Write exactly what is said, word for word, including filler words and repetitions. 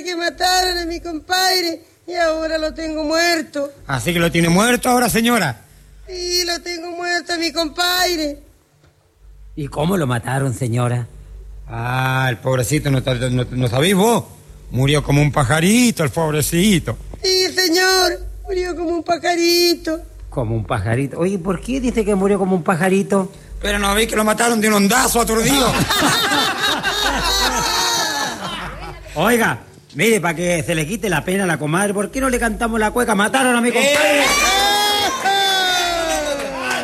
de que mataron a mi compadre y ahora lo tengo muerto. ¿Así que lo tiene muerto ahora, señora? Sí, lo tengo muerto a mi compadre. ¿Y cómo lo mataron, señora? Ah, el pobrecito, ¿no, no, no sabéis vos? Murió como un pajarito, el pobrecito. Sí, señor, murió como un pajarito. Como un pajarito. Oye, ¿por qué dice que murió como un pajarito? Pero no veis que lo mataron de un ondazo aturdido. Oiga, mire, para que se le quite la pena a la comadre, ¿por qué no le cantamos la cueca? Mataron a mi compadre. ¡Eh!